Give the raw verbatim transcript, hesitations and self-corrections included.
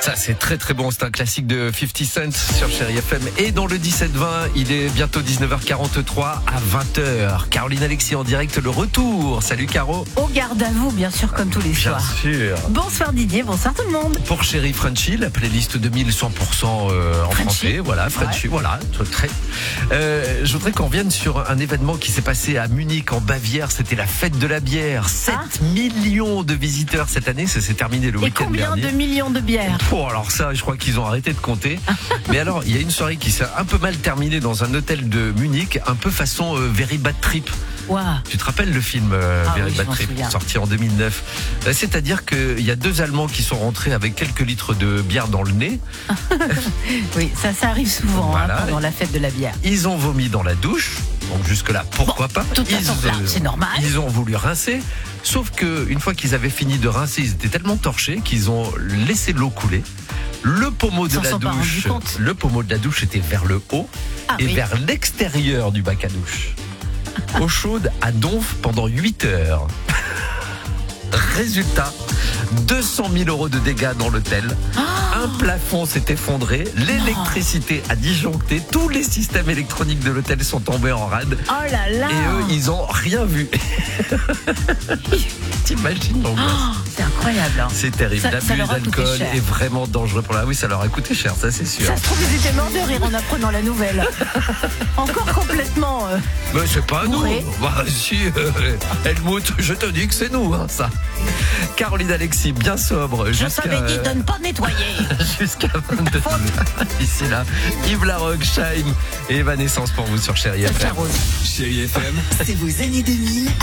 Ça c'est très très bon, c'est un classique de cinquante Cent sur Chérie F M. Et dans le dix-sept vingt, il est bientôt dix-neuf heures quarante-trois à vingt heures. Caroline Alexis en direct, le retour. Salut Caro. Au garde à vous, bien sûr, comme tous les Bien soirs. sûr. Bonsoir Didier, bonsoir tout le monde. Pour Chérie Frenchy, la playlist deux mille cent pour cent euh, en Frenchy. français. Voilà, Frenchy, Ouais. voilà. Très. Euh, je voudrais qu'on revienne sur un événement qui s'est passé à Munich, en Bavière. C'était la fête de la bière. sept millions de visiteurs cette année. Ça s'est terminé le Et week-end combien dernier. de millions de bières? Oh, alors ça, je crois qu'ils ont arrêté de compter. Mais alors, il y a une soirée qui s'est un peu mal terminée dans un hôtel de Munich, un peu façon euh, Very Bad Trip. Wow. Tu te rappelles le film euh, Ah Very oui, je Bad m'en Trip, souviens. sorti en deux mille neuf. Euh, C'est-à-dire qu'il y a deux Allemands qui sont rentrés avec quelques litres de bière dans le nez. Oui, ça, ça arrive souvent Voilà. hein, pendant la fête de la bière. Ils ont vomi dans la douche. Donc jusque-là, pourquoi pas. Toute Ils, façon, là, c'est normal. Ils ont voulu rincer. Sauf que une fois qu'ils avaient fini de rincer, ils étaient tellement torchés qu'ils ont laissé l'eau couler. Le pommeau de Ils s'en la sont pas rendus douche, compte. le pommeau de la douche était vers le haut Ah et oui. vers l'extérieur du bac à douche. Eau chaude à donf pendant huit heures. Résultat, deux cent mille euros de dégâts dans l'hôtel. Un plafond s'est effondré, l'électricité a disjoncté, tous les systèmes électroniques de l'hôtel sont tombés en rade. Oh là là. Et eux, ils ont rien vu. T'imagines l'angoisse. Oh, c'est incroyable. hein. C'est terrible. Ça- ça L'abus leur a coûté d'alcool cher. est vraiment dangereux pour la. Oui, ça leur a coûté cher, ça c'est sûr. Ça se trouve, ils étaient morts de rire en apprenant la nouvelle. Encore complètement. euh, Mais c'est pas nous. Bourré. Bah si, euh, Helmut, je te dis que c'est nous, hein, ça. Caroline Alexis, bien sobre. Je jusqu'à, t'avais dit euh, de ne pas nettoyer. Jusqu'à vingt-deux heures. Ici là, Yves Larocque, Shaim et Evanescence pour vous sur Chérie F M. Ça rose. Chérie F M. C'est vos années deux mille